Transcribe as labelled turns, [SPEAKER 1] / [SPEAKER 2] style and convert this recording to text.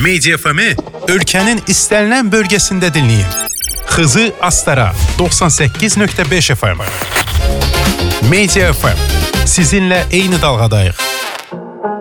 [SPEAKER 1] Media FM-i ölkənin istənilən bölgəsində dinləyin. Xızı Astara 98.5 FM. Media FM sizinlə eyni dalğadayıq.